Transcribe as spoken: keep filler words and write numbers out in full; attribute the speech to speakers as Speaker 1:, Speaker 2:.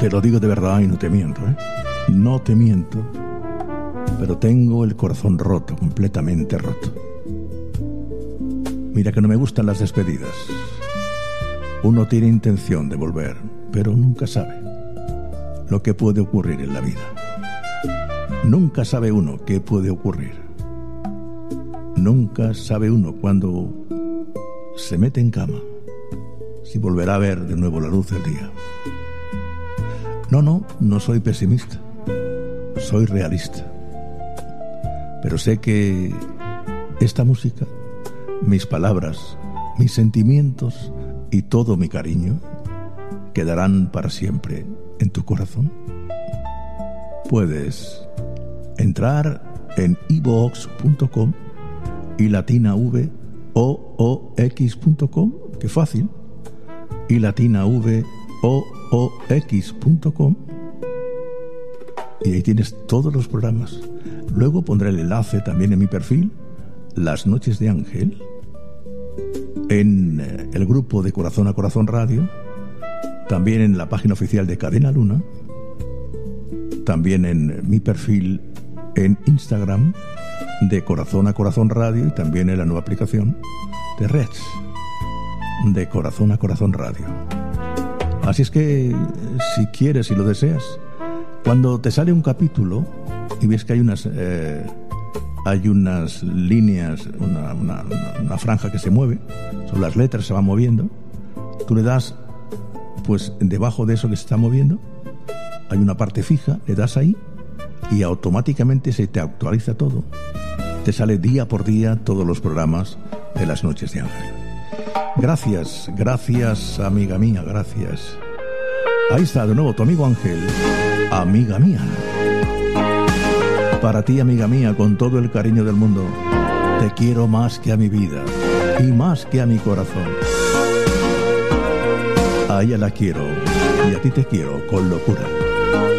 Speaker 1: Te lo digo de verdad y no te miento, ¿eh? No te miento, pero tengo el corazón roto, completamente roto. Mira que no me gustan las despedidas. Uno tiene intención de volver, pero nunca sabe lo que puede ocurrir en la vida. Nunca sabe uno qué puede ocurrir. Nunca sabe uno cuando se mete en cama si volverá a ver de nuevo la luz del día. No, no, no soy pesimista. Soy realista. Pero sé que esta música, mis palabras, mis sentimientos y todo mi cariño quedarán para siempre en tu corazón. Puedes entrar en iVoox punto com y latina v o o x punto com, que fácil, y latina v o o x punto com, y ahí tienes todos los programas. Luego pondré el enlace también en mi perfil, Las Noches de Ángel, en el grupo de Corazón a Corazón Radio, también en la página oficial de Cadena Luna, también en mi perfil en Instagram de Corazón a Corazón Radio, y también en la nueva aplicación de Reds de Corazón a Corazón Radio. Así es que, si quieres y lo deseas, cuando te sale un capítulo y ves que hay unas eh, hay unas líneas, una, una, una franja que se mueve, son las letras, se van moviendo, tú le das, pues debajo de eso que se está moviendo hay una parte fija, le das ahí y automáticamente se te actualiza todo. Te sale día por día todos los programas de Las Noches de Ángel. Gracias, gracias, amiga mía, gracias. Ahí está de nuevo tu amigo Ángel, amiga mía. Para ti, amiga mía, con todo el cariño del mundo, te quiero más que a mi vida y más que a mi corazón. A ella la quiero y a ti te quiero con locura.